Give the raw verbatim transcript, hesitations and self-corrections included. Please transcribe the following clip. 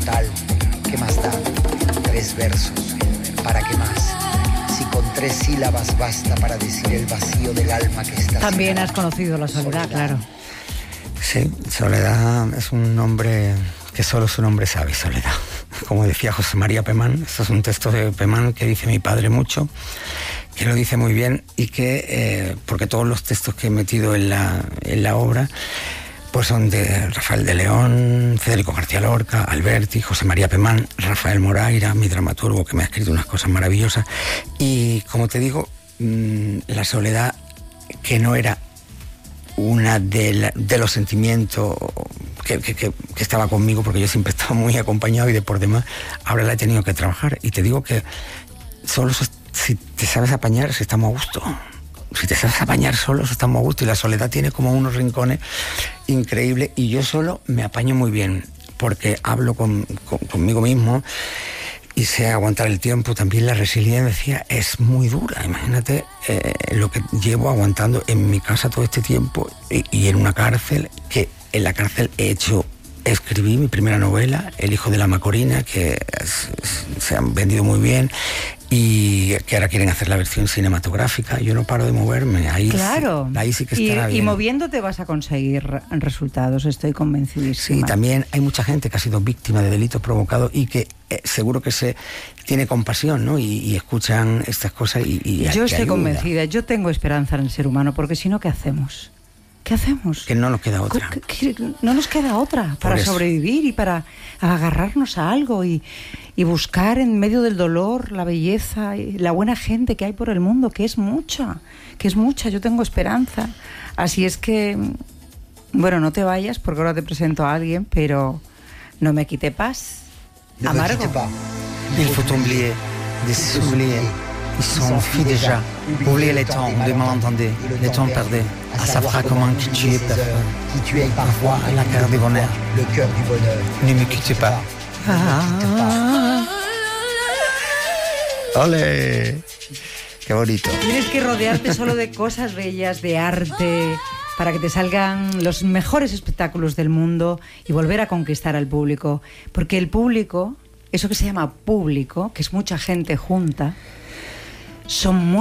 total, ¿qué más da? Tres versos, ¿para qué más? Si con tres sílabas basta para decir el vacío del alma que está... También has conocido la soledad, soledad, claro. Sí, Soledad es un nombre que solo su nombre sabe, Soledad. Como decía José María Pemán, esto es un texto de Pemán que dice mi padre mucho, que lo dice muy bien y que, eh, porque todos los textos que he metido en la, en la obra, pues son de Rafael de León, Federico García Lorca, Alberti, José María Pemán, Rafael Moraira, mi dramaturgo, que me ha escrito unas cosas maravillosas. Y como te digo, mmm, la soledad, que no era una de, la, de los sentimientos que, que, que, que estaba conmigo, porque yo siempre he estado muy acompañado y de por demás, ahora la he tenido que trabajar. Y te digo que solo si te sabes apañar, si estamos a gusto. Si te sabes apañar solo, estamos a gusto. Y la soledad tiene como unos rincones increíbles. Y yo solo me apaño muy bien, porque hablo con, con, conmigo mismo y sé aguantar el tiempo. También la resiliencia es muy dura. Imagínate eh, lo que llevo aguantando en mi casa todo este tiempo y, y en una cárcel, que en la cárcel he hecho... Escribí mi primera novela, El hijo de la Macorina, que es, es, se han vendido muy bien y que ahora quieren hacer la versión cinematográfica. Yo no paro de moverme. Ahí, claro. sí, ahí sí que estará y, bien. Y moviéndote vas a conseguir resultados, estoy convencidísima. Sí, también hay mucha gente que ha sido víctima de delitos provocados y que eh, seguro que se tiene compasión, ¿no? Y, y escuchan estas cosas y, y yo estoy ayuda. Convencida, yo tengo esperanza en el ser humano, porque si no, ¿qué hacemos? ¿Qué hacemos? Que no nos queda otra. ¿Qué, qué, no nos queda otra para sobrevivir y para agarrarnos a algo y, y buscar en medio del dolor la belleza y la buena gente que hay por el mundo, que es mucha, que es mucha. Yo tengo esperanza. Así es que, bueno, no te vayas porque ahora te presento a alguien, pero no me quite paz. Ne Amargo. Il faut oublier, de s'oublier. Ils sont fuis déjà. Oubliez les temps, on demandait, les temps perdus. À savoir comment qui tu es parfois, qui tu es parfois la cœur du bonheur. Le cœur du bonheur. Ne me quitte pas. Ah. ¡Ole! ¡Qué bonito! Tienes que rodearte solo de cosas bellas, de arte, para que te salgan los mejores espectáculos del mundo y volver a conquistar al público. Porque el público, eso que se llama público, que es mucha gente junta, son muy